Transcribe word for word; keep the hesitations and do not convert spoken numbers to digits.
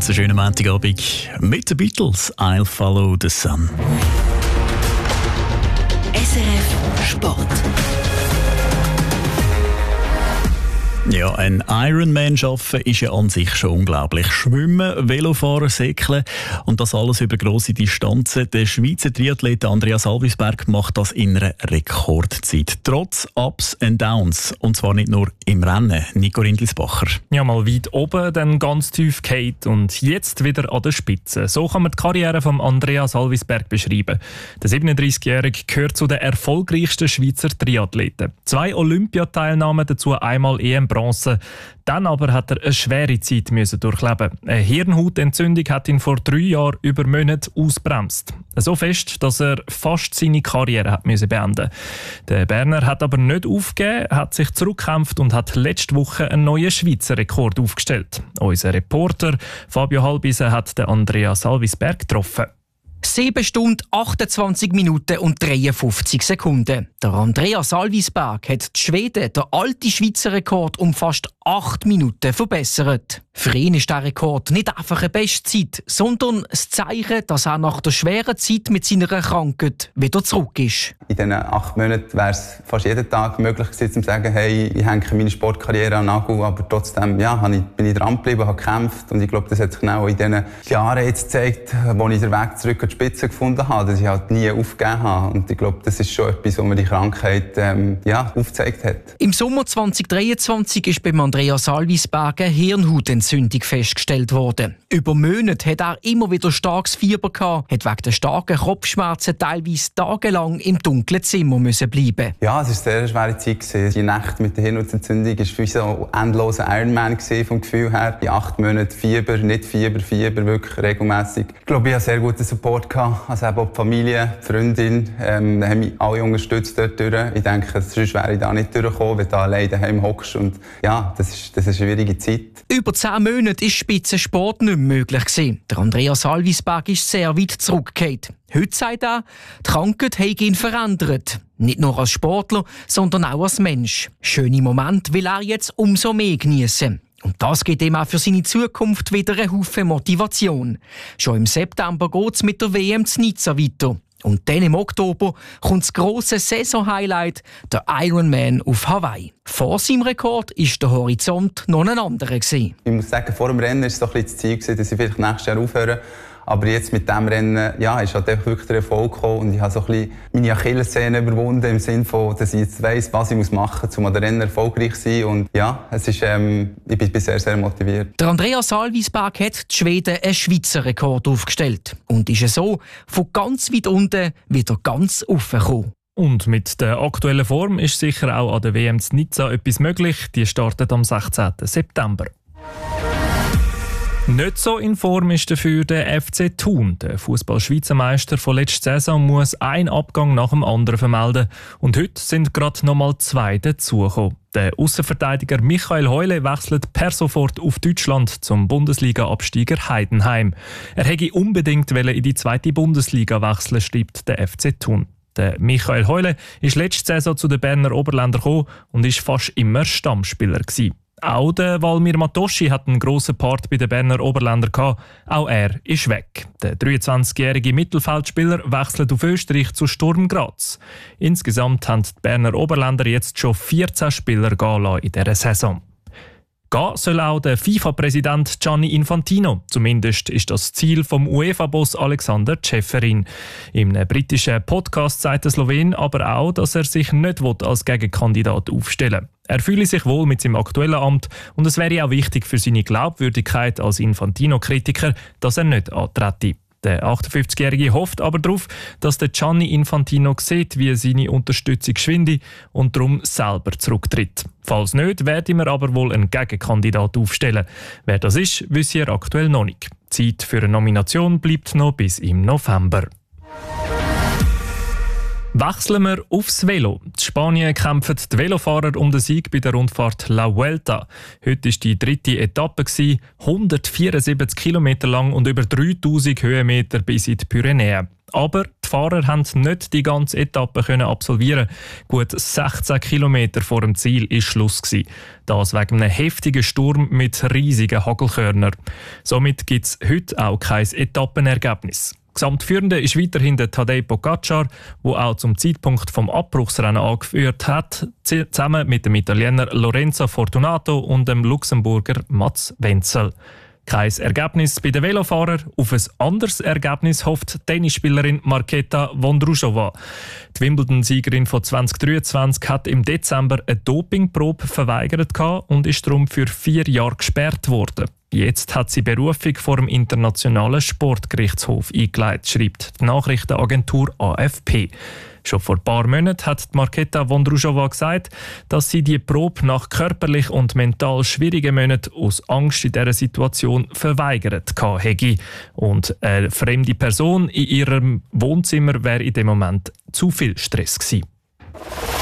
ganz schönen Montagabend mit den Beatles. I'll follow the sun. S R F Sport. Ja, ein Ironman schaffen ist ja an sich schon unglaublich. Schwimmen, Velofahren, Segeln und das alles über grosse Distanzen. Der Schweizer Triathlet Andreas Salvisberg macht das in einer Rekordzeit. Trotz Ups and Downs. Und zwar nicht nur im Rennen. Nico Rindlisbacher. Ja, mal weit oben, dann ganz tief gefallen und jetzt wieder an der Spitze. So kann man die Karriere von Andreas Salvisberg beschreiben. Der siebenunddreißigjährige gehört zu den erfolgreichsten Schweizer Triathleten. Zwei Olympiateilnahmen, dazu einmal E M Bronze. Dann aber hat er eine schwere Zeit müssen durchleben. Eine Hirnhautentzündung hat ihn vor drei Jahren über Monate ausbremst. So fest, dass er fast seine Karriere hat müssen beenden. Der Berner hat aber nicht aufgegeben, hat sich zurückgekämpft und hat letzte Woche einen neuen Schweizer Rekord aufgestellt. Unser Reporter Fabio Halbise hat den Andreas Salvisberg getroffen. sieben Stunden, achtundzwanzig Minuten und dreiundfünfzig Sekunden. Der Andreas Salvisberg hat die Schweden den alten Schweizer Rekord um fast acht Minuten verbessert. Für ihn ist der Rekord nicht einfach eine Bestzeit, sondern das Zeichen, dass er nach der schweren Zeit mit seiner Krankheit wieder zurück ist. In diesen acht Monaten wäre es fast jeden Tag möglich gewesen, zu sagen, hey, ich hänge meine Sportkarriere an den Nagel, aber trotzdem ja, bin ich dran geblieben, habe gekämpft und ich glaube, das hat sich genau in diesen Jahren jetzt gezeigt, wo ich den Weg zurück an die Spitze gefunden habe, dass ich halt nie aufgegeben habe. Und ich glaube, das ist schon etwas, was mir die Krankheit ähm, ja, aufgezeigt hat. Im Sommer zwanzig dreiundzwanzig ist beim Andreas Salvisberg eine Hirnhautentzündung festgestellt worden. Über Monate hat er immer wieder starkes Fieber gehabt, hat wegen der starken Kopfschmerzen teilweise tagelang im dunklen Zimmer müssen bleiben. Ja, es war eine sehr schwere Zeit gewesen. Die Nacht mit der Hirnhautentzündung war wie so ein endloser Ironman gewesen, vom Gefühl her. Die acht Monate Fieber, nicht Fieber, Fieber, wirklich regelmässig. Ich glaube, ich hatte sehr guten Support gehabt. Also eben auch die Familie, die Freundin, ähm, haben mich alle unterstützt dort durch. Ich denke, sonst wäre ich da nicht durchgekommen, wenn du alleine daheim hockst. Und ja, das ist, das ist eine schwierige Zeit. Über zehn Monate war Spitzensport nicht mehr möglich gewesen. Der Andreas Salvisberg ist sehr weit zurückgefallen. Heute sagt er, die Krankheit hat ihn verändert. Nicht nur als Sportler, sondern auch als Mensch. Schöne Momente will er jetzt umso mehr genießen. Und das gibt ihm auch für seine Zukunft wieder einen Haufen Motivation. Schon im September geht es mit der W M zu Nizza weiter. Und dann im Oktober kommt das grosse Saison-Highlight, der Ironman auf Hawaii. Vor seinem Rekord war der Horizont noch ein anderer. Ich muss sagen, vor dem Rennen war es doch ein bisschen das Ziel, dass ich vielleicht nächstes Jahr aufhöre. Aber jetzt mit diesem Rennen ja, ist halt wirklich der Erfolg gekommen und ich habe so ein bisschen meine Achillessehne überwunden, im Sinne von, dass ich jetzt weiss, was ich machen muss, um an den Rennen erfolgreich zu sein. Und ja, es ist, ähm, ich bin sehr, sehr motiviert. Der Andreas Salvisberg hat die Schweden einen Schweizer Rekord aufgestellt und ist so von ganz weit unten wieder ganz raufgekommen. Und mit der aktuellen Form ist sicher auch an der W M zu Nizza etwas möglich. Die startet am sechzehnten September. Nicht so in Form ist dafür der F C Thun. Der Fußball-Schweizer Meister von letzter Saison muss einen Abgang nach dem anderen vermelden. Und heute sind gerade noch mal zwei dazugekommen. Der Aussenverteidiger Michael Heule wechselt per sofort auf Deutschland zum Bundesliga-Absteiger Heidenheim. Er hätte unbedingt in die zweite Bundesliga wechseln, schreibt der F C Thun. Der Michael Heule ist letzte Saison zu den Berner Oberländern gekommen und ist fast immer Stammspieler gewesen. Auch der Valmir Matoschi hat einen grossen Part bei den Berner Oberländern gehabt. Auch er ist weg. Der dreiundzwanzigjährige Mittelfeldspieler wechselt auf Österreich zu Sturm Graz. Insgesamt haben die Berner Oberländer jetzt schon vierzehn Spieler gehen lassen in dieser Saison. Gehen soll auch der FIFA-Präsident Gianni Infantino. Zumindest ist das Ziel vom UEFA-Boss Alexander Ceferin. Im britischen Podcast sagt der Slowen aber auch, dass er sich nicht als Gegenkandidat aufstellen will. Er fühle sich wohl mit seinem aktuellen Amt und es wäre auch wichtig für seine Glaubwürdigkeit als Infantino-Kritiker, dass er nicht antrete. Der achtundfünfzigjährige hofft aber darauf, dass der Gianni Infantino sieht, wie seine Unterstützung schwinde und darum selber zurücktritt. Falls nicht, werden wir aber wohl einen Gegenkandidat aufstellen. Wer das ist, wissen wir aktuell noch nicht. Die Zeit für eine Nomination bleibt noch bis im November. Wechseln wir aufs Velo. In Spanien kämpfen die Velofahrer um den Sieg bei der Rundfahrt La Vuelta. Heute war die dritte Etappe, hundertvierundsiebzig Kilometer lang und über dreitausend Höhenmeter bis in die Pyrenäen. Aber die Fahrer haben nicht die ganze Etappe können absolvieren. Gut sechzehn Kilometer vor dem Ziel war Schluss gewesen. Das wegen einem heftigen Sturm mit riesigen Hagelkörnern. Somit gibt es heute auch kein Etappenergebnis. Gesamtführende ist weiterhin der Tadej Pogacar, der auch zum Zeitpunkt vom Abbruchsrennen angeführt hat, zusammen mit dem Italiener Lorenzo Fortunato und dem Luxemburger Mats Wenzel. Kein Ergebnis bei den Velofahrern. Auf ein anderes Ergebnis hofft die Tennisspielerin Marketa Vondrousova. Die Wimbledon-Siegerin von zwanzig dreiundzwanzig hat im Dezember eine Dopingprobe verweigert und ist darum für vier Jahre gesperrt worden. Jetzt hat sie Berufung vor dem Internationalen Sportgerichtshof eingeleitet, schreibt die Nachrichtenagentur A F P. Schon vor ein paar Monaten hat Marketa Vondrousova gesagt, dass sie die Probe nach körperlich und mental schwierigen Monaten aus Angst in dieser Situation verweigert hätte. Und eine fremde Person in ihrem Wohnzimmer wäre in dem Moment zu viel Stress gewesen.